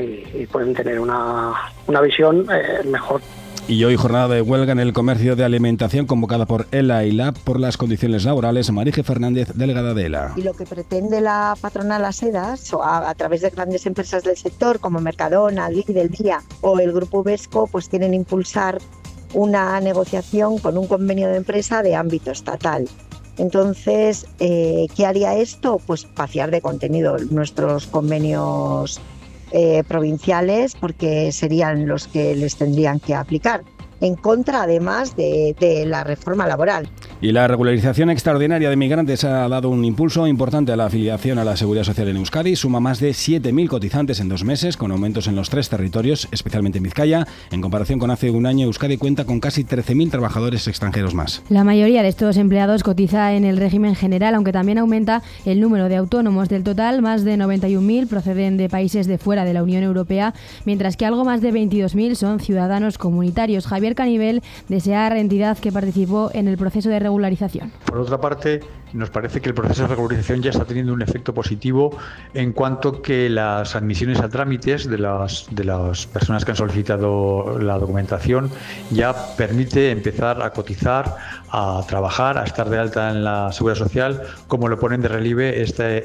y pueden tener una visión mejor. Y hoy jornada de huelga en el comercio de alimentación convocada por ELA y LAB por las condiciones laborales. Marije Fernández, delegada de ELA. Y lo que pretende la patronal Las Sedas, a través de grandes empresas del sector como Mercadona, Lidl, Día o el Grupo Vesco, pues quieren impulsar una negociación con un convenio de empresa de ámbito estatal. Entonces, ¿qué haría esto? Pues vaciar de contenido nuestros convenios provinciales, porque serían los que les tendrían que aplicar, en contra además de la reforma laboral. Y la regularización extraordinaria de migrantes ha dado un impulso importante a la afiliación a la Seguridad Social en Euskadi. Suma más de 7.000 cotizantes en 2 meses, con aumentos en los 3 territorios, especialmente en Vizcaya. En comparación con hace un año, Euskadi cuenta con casi 13.000 trabajadores extranjeros más. La mayoría de estos empleados cotiza en el régimen general, aunque también aumenta el número de autónomos. Del total, más de 91.000 proceden de países de fuera de la Unión Europea, mientras que algo más de 22.000 son ciudadanos comunitarios. Javier Canivel desea entidad que participó en el proceso de regularización. Por otra parte, nos parece que el proceso de regularización ya está teniendo un efecto positivo en cuanto que las admisiones a trámites de las personas que han solicitado la documentación ya permite empezar a cotizar, a trabajar, a estar de alta en la Seguridad Social, como lo ponen de relieve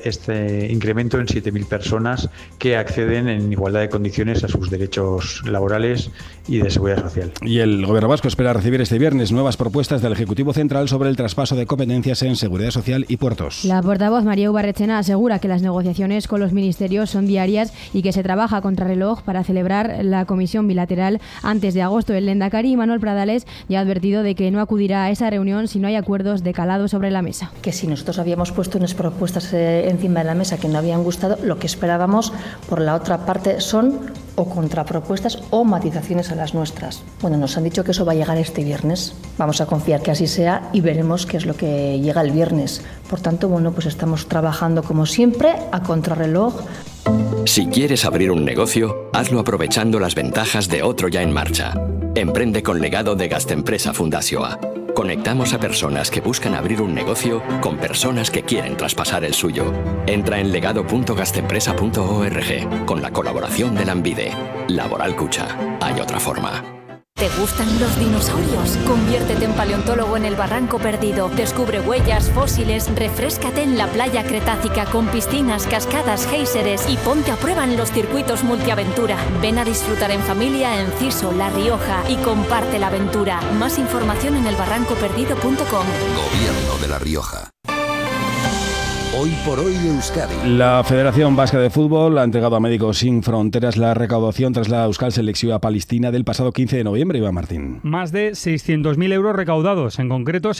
este incremento en 7.000 personas que acceden en igualdad de condiciones a sus derechos laborales y de seguridad social. Y el Gobierno vasco espera recibir este viernes nuevas propuestas del Ejecutivo Central sobre el traspaso de competencias en seguridad social y puertos. La portavoz María Ubarrechena asegura que las negociaciones con los ministerios son diarias y que se trabaja a contrarreloj para celebrar la comisión bilateral antes de agosto. El lehendakari Manuel Pradales ya ha advertido de que no acudirá a esa reunión si no hay acuerdos de calado sobre la mesa. Que si nosotros habíamos puesto unas propuestas encima de la mesa que no habían gustado, lo que esperábamos por la otra parte son o contrapropuestas o matizaciones a las nuestras. Bueno, nos han dicho que eso va a llegar este viernes. Vamos a confiar que así sea y veremos qué es lo que llega el viernes. Por tanto, bueno, pues estamos trabajando como siempre a contrarreloj. Si quieres abrir un negocio, hazlo aprovechando las ventajas de otro ya en marcha. Emprende con legado de Gastempresa Fundazioa. Conectamos a personas que buscan abrir un negocio con personas que quieren traspasar el suyo. Entra en legado.gastempresa.org con la colaboración de Lanbide. Laboral Cucha. Hay otra forma. ¿Te gustan los dinosaurios? Conviértete en paleontólogo en el Barranco Perdido. Descubre huellas, fósiles, refréscate en la playa cretácica con piscinas, cascadas, géiseres y ponte a prueba en los circuitos multiaventura. Ven a disfrutar en familia en Ciso, La Rioja y comparte la aventura. Más información en elbarrancoperdido.com. Gobierno de La Rioja. Hoy por hoy Euskadi. La Federación Vasca de Fútbol ha entregado a Médicos Sin Fronteras la recaudación tras la Euskal Selección Palestina del pasado 15 de noviembre, Iván Martín. Más de 600.000 euros recaudados, en concreto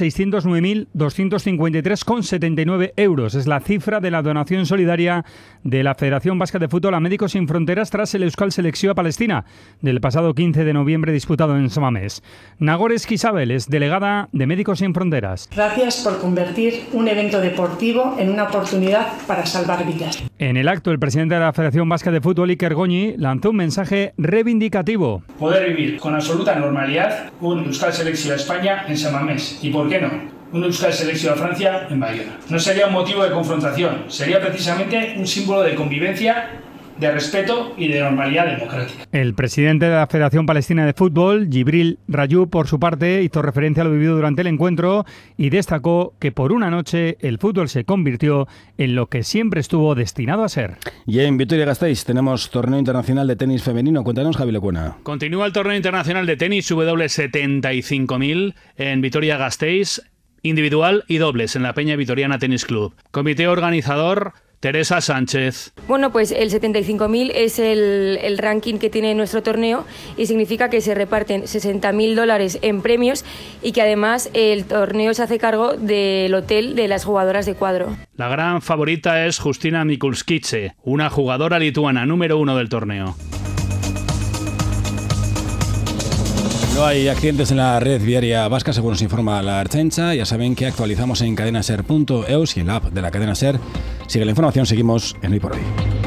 609.253,79 euros. Es la cifra de la donación solidaria de la Federación Vasca de Fútbol a Médicos Sin Fronteras tras el Euskal Selección Palestina del pasado 15 de noviembre disputado en Samamés. Nagore Esquisabel es delegada de Médicos Sin Fronteras. Gracias por convertir un evento deportivo en una oportunidad para salvar vidas. En el acto, el presidente de la Federación Vasca de Fútbol, Iker Goñi, lanzó un mensaje reivindicativo. Poder vivir con absoluta normalidad un Euskal Selección a España en Samamés y, ¿por qué no?, un Euskal Selección a Francia en Bayona. No sería un motivo de confrontación, sería precisamente un símbolo de convivencia, de respeto y de normalidad democrática. El presidente de la Federación Palestina de Fútbol, Jibril Rayoub, por su parte, hizo referencia a lo vivido durante el encuentro y destacó que por una noche el fútbol se convirtió en lo que siempre estuvo destinado a ser. Y en Vitoria-Gasteiz tenemos torneo internacional de tenis femenino. Cuéntanos, Javi Lecuena. Continúa el torneo internacional de tenis W75.000 en Vitoria-Gasteiz, individual y dobles en la Peña Vitoriana Tenis Club. Comité organizador, Teresa Sánchez. Bueno, pues el 75.000 es el ranking que tiene nuestro torneo y significa que se reparten $60.000 en premios y que además el torneo se hace cargo del hotel de las jugadoras de cuadro. La gran favorita es Justina Mikulskice, una jugadora lituana número 1 del torneo. No hay accidentes en la red viaria vasca, según nos informa la Ertzaintza. Ya saben que actualizamos en cadenaser.eus y en la app de la cadena SER. Sigue la información, seguimos en Hoy por Hoy.